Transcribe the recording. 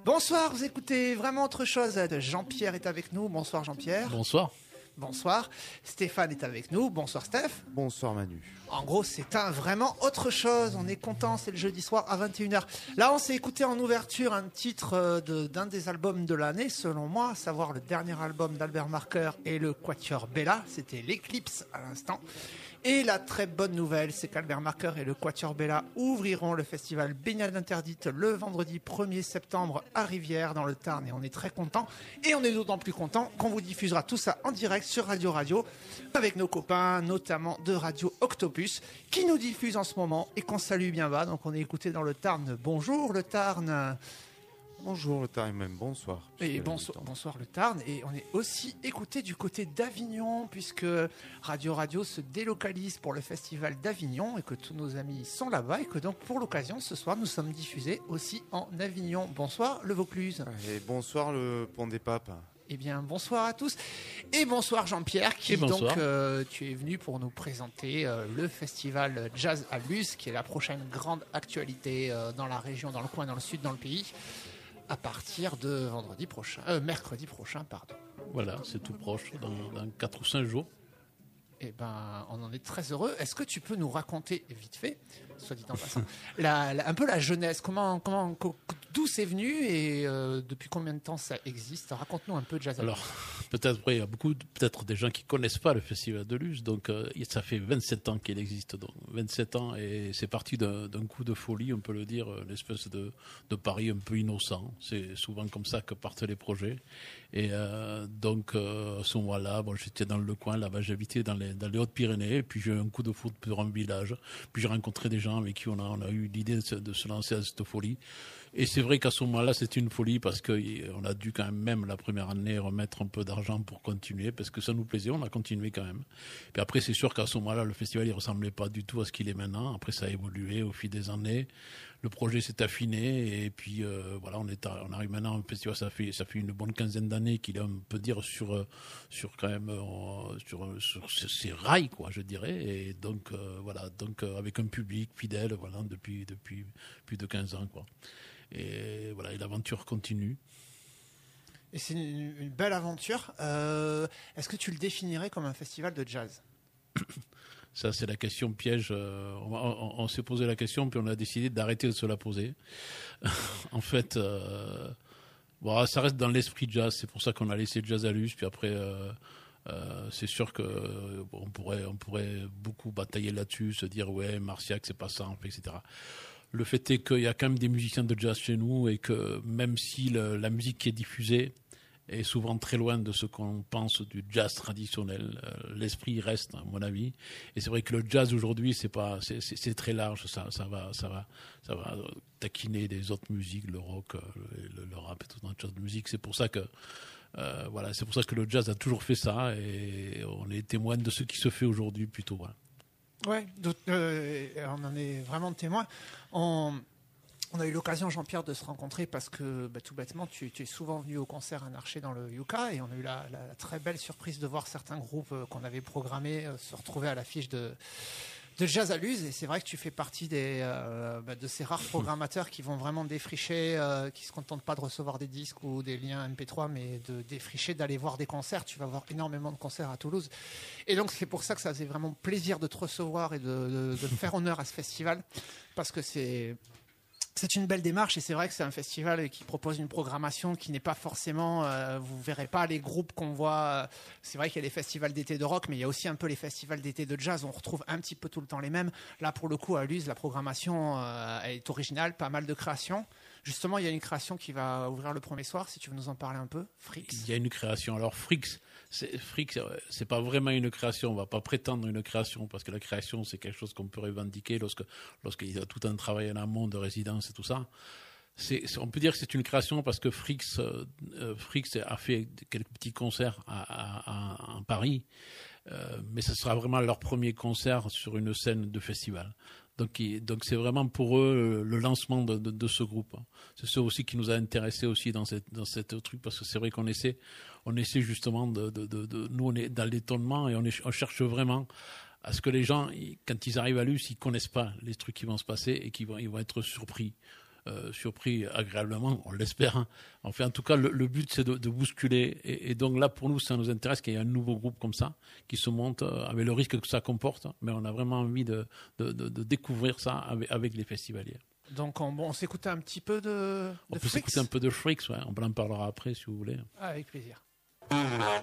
Bonsoir, vous écoutez Vraiment Autre Chose. Jean-Pierre est avec nous. Bonsoir Jean-Pierre. Bonsoir. Bonsoir. Stéphane est avec nous. Bonsoir Steph. Bonsoir Manu. En gros, c'est un Vraiment Autre Chose. On est content, c'est le jeudi soir à 21h. Là, on s'est écouté en ouverture un titre d'un des albums de l'année, selon moi, à savoir le dernier album d'Albert Marker et le Quatuor Bella. C'était l'Eclipse à l'instant. Et la très bonne nouvelle, c'est qu'Albert Marker et le Quatuor Bella ouvriront le festival Baignade Interdite le vendredi 1er septembre à Rivière dans le Tarn. Et on est très contents. Et on est d'autant plus contents qu'on vous diffusera tout ça en direct sur Radio Radio avec nos copains, notamment de Radio Octopus, qui nous diffusent en ce moment et qu'on salue bien bas. Donc on est écouté dans le Tarn. Bonjour le Tarn. Bonjour le Tarn et même bonsoir. Et bonsoir le Tarn. Et on est aussi écouté du côté d'Avignon, puisque Radio Radio se délocalise pour le festival d'Avignon et que tous nos amis sont là-bas. Et que donc pour l'occasion, ce soir, nous sommes diffusés aussi en Avignon. Bonsoir le Vaucluse. Et bonsoir le Pont des Papes. Eh bien, bonsoir à tous. Et bonsoir Jean-Pierre, qui donc tu es venu pour nous présenter le festival Jazz à Luz, qui est la prochaine grande actualité dans la région, dans le coin, dans le sud, dans le pays, à partir de mercredi prochain, pardon. Voilà, c'est tout proche, dans 4 ou 5 jours. Eh ben, on en est très heureux. Est-ce que tu peux nous raconter vite fait, soit dit en passant, un peu la jeunesse, d'où c'est venu et depuis combien de temps ça existe? Raconte-nous un peu Jazz à Luz. Alors, il y a beaucoup des gens qui connaissent pas le festival de Luz, donc ça fait 27 ans qu'il existe, donc 27 ans, et c'est parti d'un coup de folie, on peut le dire, une espèce de pari un peu innocent. C'est souvent comme ça que partent les projets. Et donc à ce moment-là, j'étais dans le coin, là-bas j'habitais dans les Hautes-Pyrénées, et puis j'ai eu un coup de foudre pour un village, puis j'ai rencontré des gens avec qui on a eu l'idée de se lancer à cette folie. Et c'est vrai qu'à ce moment-là, c'était une folie parce qu'on a dû quand même la première année remettre un peu d'argent pour continuer, parce que ça nous plaisait, on a continué quand même. Puis après, c'est sûr qu'à ce moment-là, le festival, il ressemblait pas du tout à ce qu'il est maintenant. Après, ça a évolué au fil des années. Le projet s'est affiné, et puis on arrive maintenant au festival. Ça fait une bonne quinzaine d'années qu'il est, on peut dire, sur ses rails, quoi, je dirais. Et donc avec un public fidèle, depuis plus de 15 ans, quoi. Et voilà, et l'aventure continue. Et c'est une belle aventure. Est-ce que tu le définirais comme un festival de jazz? Ça, c'est la question piège. On s'est posé la question, puis on a décidé d'arrêter de se la poser. En fait, ça reste dans l'esprit jazz. C'est pour ça qu'on a laissé Jazz à Luz. Puis après, c'est sûr que on pourrait beaucoup batailler là-dessus, se dire ouais, Marciac, c'est pas ça, etc. Le fait est qu'il y a quand même des musiciens de jazz chez nous, et que même si la musique qui est diffusée est souvent très loin de ce qu'on pense du jazz traditionnel, l'esprit reste, à mon avis. Et c'est vrai que le jazz aujourd'hui, c'est très large, ça va taquiner des autres musiques, le rock, le rap et tout un tas de musique. C'est pour ça que c'est pour ça que le jazz a toujours fait ça, et on est témoin de ce qui se fait aujourd'hui plutôt. Voilà. Ouais, on en est vraiment témoin. On a eu l'occasion, Jean-Pierre, de se rencontrer parce que, tout bêtement, tu es souvent venu au concert à Narché dans le Yucca, et on a eu la très belle surprise de voir certains groupes qu'on avait programmés se retrouver à l'affiche de Jazz à Luz. Et c'est vrai que tu fais partie de ces rares programmateurs qui vont vraiment défricher, qui se contentent pas de recevoir des disques ou des liens MP3, mais de défricher, d'aller voir des concerts. Tu vas voir énormément de concerts à Toulouse. Et donc c'est pour ça que ça faisait vraiment plaisir de te recevoir et de faire honneur à ce festival, parce que c'est une belle démarche, et c'est vrai que c'est un festival qui propose une programmation qui n'est pas forcément... vous verrez pas les groupes qu'on voit... c'est vrai qu'il y a les festivals d'été de rock, mais il y a aussi un peu les festivals d'été de jazz. On retrouve un petit peu tout le temps les mêmes. Là, pour le coup, à Luz, la programmation est originale, pas mal de créations. Justement, il y a une création qui va ouvrir le premier soir, si tu veux nous en parler un peu. Frix. Il y a une création. Alors, Frix, c'est pas vraiment une création. On va pas prétendre une création, parce que la création, c'est quelque chose qu'on peut revendiquer lorsqu'il y a tout un travail en amont de résidence et tout ça. On peut dire que c'est une création parce que Frix a fait quelques petits concerts à Paris, mais ce sera vraiment leur premier concert sur une scène de festival. Donc c'est vraiment pour eux le lancement de ce groupe. C'est ça aussi qui nous a intéressés aussi dans cette truc, parce que c'est vrai qu'on essaie justement nous on est dans l'étonnement, et on cherche vraiment à ce que les gens, quand ils arrivent à Luz, ils connaissent pas les trucs qui vont se passer, et ils vont être surpris. surpris agréablement, on l'espère. Hein. Enfin, en tout cas, le but, c'est de bousculer. Et donc là, pour nous, ça nous intéresse qu'il y ait un nouveau groupe comme ça, qui se monte avec le risque que ça comporte. Mais on a vraiment envie de découvrir ça avec les festivaliers. Donc, on s'écoutait un petit peu de On peut Freaks. s'écouter un peu de Freaks, ouais. On en parlera après, si vous voulez. Avec plaisir.